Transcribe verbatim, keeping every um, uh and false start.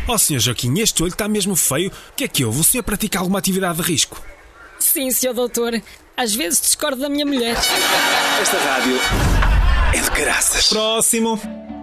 Oh, senhor Joaquim, este olho está mesmo feio. O que é que houve? O senhor pratica alguma atividade de risco? Sim, senhor doutor. Às vezes discordo da minha mulher. Esta rádio é de caraças. Próximo.